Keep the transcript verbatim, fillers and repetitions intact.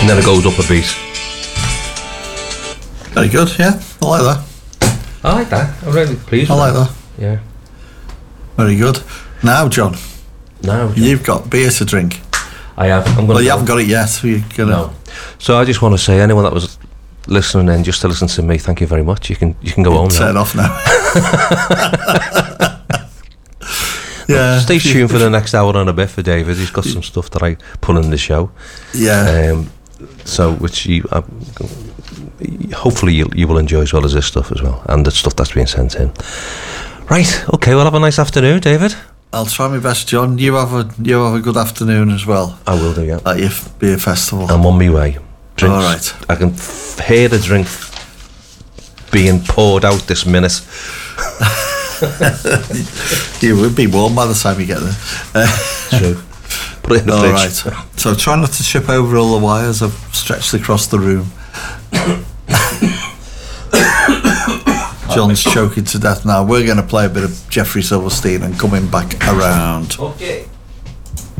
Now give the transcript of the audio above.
and then it goes up a beat. Very good, yeah. I like that. I like that. I'm really pleased I with like that. that. Yeah. Very good. Now, John, Now, John. you've got beer to drink. I have. I'm gonna Well, you go. haven't got it yet. You're gonna. No. So I just want to say, anyone that was listening in just to listen to me, thank you very much. You can you can go home Turn now. off now. Yeah. Stay tuned for the next hour and a bit for David. He's got some stuff that I put in the show. Yeah. Um, so which you, uh, hopefully you, you will enjoy as well as this stuff as well, and the stuff that's being sent in. Right. Okay. Well, have a nice afternoon, David. I'll try my best, John. You have a you have a good afternoon as well I will do. Yeah. at your f- beer festival. I'm on my way. Drinks, All right. I can f- hear the drink being poured out this minute. You would be warm by the time you get there. Uh, True. Put it in the all fridge. right. So try not to trip over all the wires. I've stretched across the room. John's choking to death now. We're going to play a bit of Jeffrey Silverstein and coming back around. Okay.